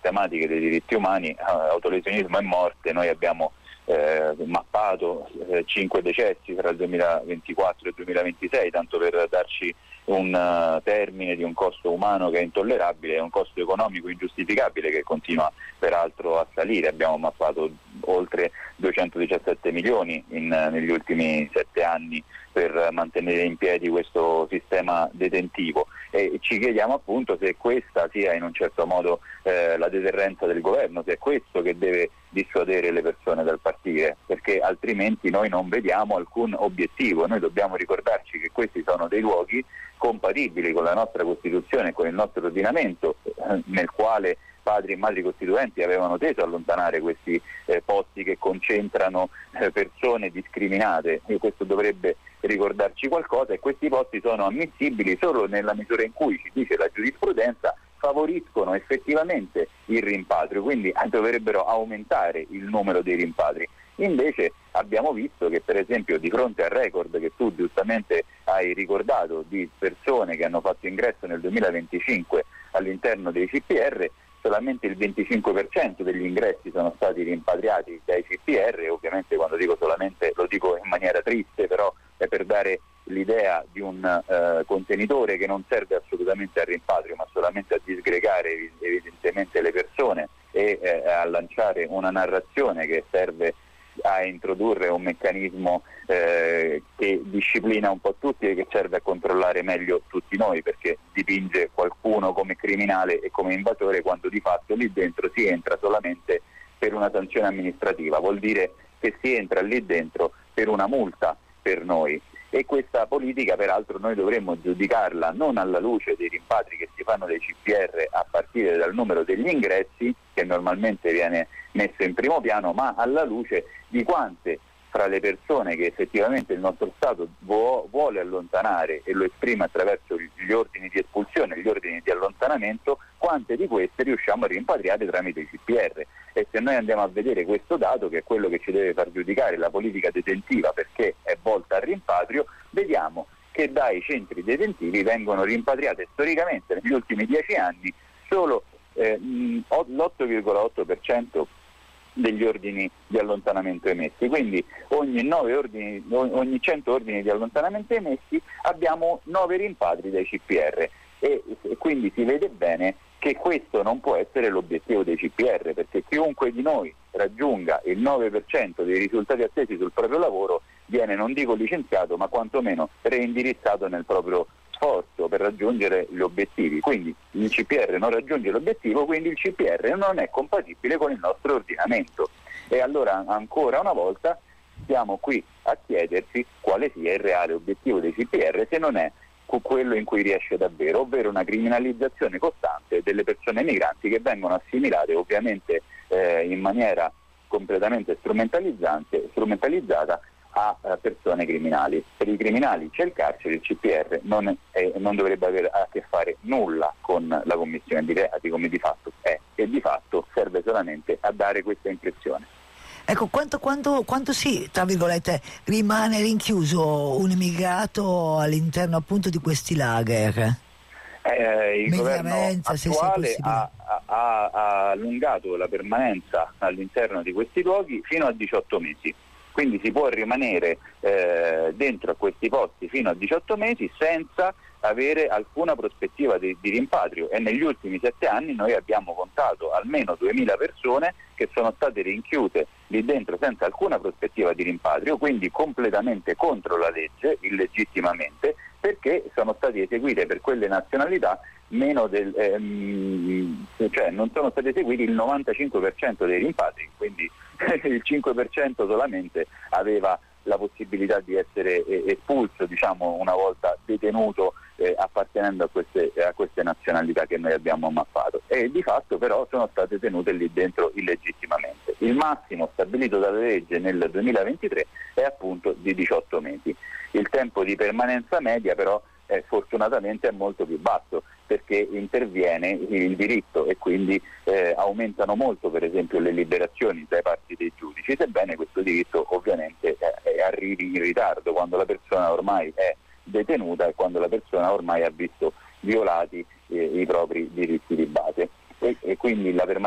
sistematiche dei diritti umani, autolesionismo e morte, noi abbiamo mappato 5 decessi tra il 2024 e il 2026, tanto per darci un termine di un costo umano che è intollerabile e un costo economico ingiustificabile che continua peraltro a salire. Abbiamo mappato oltre 217 milioni negli ultimi 7 anni per mantenere in piedi questo sistema detentivo, e ci chiediamo appunto se questa sia in un certo modo la deterrenza del governo, se è questo che deve dissuadere le persone dal partire, perché altrimenti noi non vediamo alcun obiettivo. Noi dobbiamo ricordarci che questi sono dei luoghi compatibili con la nostra Costituzione, con il nostro ordinamento, nel quale padri e madri costituenti avevano teso a allontanare questi posti che concentrano persone discriminate, e questo dovrebbe ricordarci qualcosa, e questi posti sono ammissibili solo nella misura in cui, ci dice la giurisprudenza, favoriscono effettivamente il rimpatrio, quindi dovrebbero aumentare il numero dei rimpatri. Invece abbiamo visto che, per esempio, di fronte al record che tu giustamente hai ricordato di persone che hanno fatto ingresso nel 2025 all'interno dei CPR, solamente il 25% degli ingressi sono stati rimpatriati dai CPR. Ovviamente quando dico solamente lo dico in maniera triste, però è per dare l'idea di un contenitore che non serve assolutamente al rimpatrio, ma solamente a disgregare evidentemente le persone e a lanciare una narrazione che serve a introdurre un meccanismo che disciplina un po' tutti e che serve a controllare meglio tutti noi, perché dipinge qualcuno come criminale e come invasore quando di fatto lì dentro si entra solamente per una sanzione amministrativa. Vuol dire che si entra lì dentro per una multa per noi, e questa politica peraltro noi dovremmo giudicarla non alla luce dei rimpatri che si fanno dai CPR a partire dal numero degli ingressi, che normalmente viene messo in primo piano, ma alla luce di quante fra le persone che effettivamente il nostro Stato vuole allontanare, e lo esprime attraverso gli ordini di espulsione, gli ordini di allontanamento, quante di queste riusciamo a rimpatriare tramite i CPR. E se noi andiamo a vedere questo dato, che è quello che ci deve far giudicare la politica detentiva, perché è volta al rimpatrio, vediamo che dai centri detentivi vengono rimpatriate storicamente negli ultimi 10 anni solo l'8,8% degli ordini di allontanamento emessi. Quindi ogni 100 ordini di allontanamento emessi abbiamo 9 rimpatri dai CPR, e quindi si vede bene che questo non può essere l'obiettivo dei CPR, perché chiunque di noi raggiunga il 9% dei risultati attesi sul proprio lavoro viene, non dico licenziato, ma quantomeno reindirizzato nel proprio sforzo per raggiungere gli obiettivi. Quindi il CPR non raggiunge l'obiettivo, quindi il CPR non è compatibile con il nostro ordinamento. E allora ancora una volta siamo qui a chiederci quale sia il reale obiettivo dei CPR, se non è quello in cui riesce davvero, ovvero una criminalizzazione costante delle persone migranti che vengono assimilate ovviamente in maniera completamente strumentalizzata a persone criminali. Per i criminali c'è il carcere, il CPR non dovrebbe avere a che fare nulla con la commissione di reati, come di fatto è, e di fatto serve solamente a dare questa impressione. Ecco, quanto si, tra virgolette, rimane rinchiuso un immigrato all'interno appunto di questi lager? Il governo attuale ha allungato la permanenza all'interno di questi luoghi fino a 18 mesi. Quindi si può rimanere dentro a questi posti fino a 18 mesi senza avere alcuna prospettiva di rimpatrio, e negli ultimi 7 anni noi abbiamo contato almeno 2000 persone che sono state rinchiuse lì dentro senza alcuna prospettiva di rimpatrio, quindi completamente contro la legge, illegittimamente, perché sono state eseguite per quelle nazionalità cioè non sono stati eseguiti il 95% dei rimpatri, quindi il 5% solamente aveva la possibilità di essere espulso, diciamo, una volta detenuto appartenendo a queste nazionalità che noi abbiamo mappato, e di fatto però sono state tenute lì dentro illegittimamente. Il massimo stabilito dalla legge nel 2023 è appunto di 18 mesi. Il tempo di permanenza media però fortunatamente è molto più basso, perché interviene il diritto e quindi aumentano molto per esempio le liberazioni da parte dei giudici, sebbene questo diritto ovviamente arrivi in ritardo quando la persona ormai è detenuta e quando la persona ormai ha visto violati i propri diritti di base, e quindi la permanenza